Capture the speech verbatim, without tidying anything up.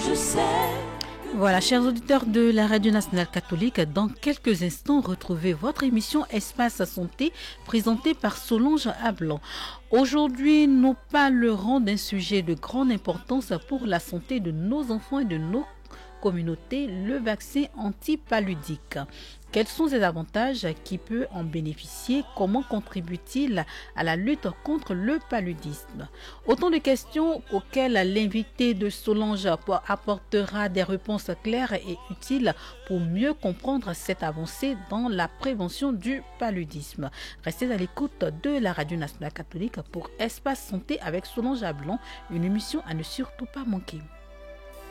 je sais. Voilà, chers auditeurs de la Radio Nationale Catholique, dans quelques instants, retrouvez votre émission Espace Santé, présentée par Solange Ablan. Aujourd'hui, nous parlerons d'un sujet de grande importance pour la santé de nos enfants et de nos communautés, le vaccin antipaludique. Quels sont ses avantages? Qui peut en bénéficier? Comment contribue-t-il à la lutte contre le paludisme? Autant de questions auxquelles l'invité de Solange apportera des réponses claires et utiles pour mieux comprendre cette avancée dans la prévention du paludisme. Restez à l'écoute de la Radio Nationale Catholique pour Espace Santé avec Solange Ablan, une émission à ne surtout pas manquer.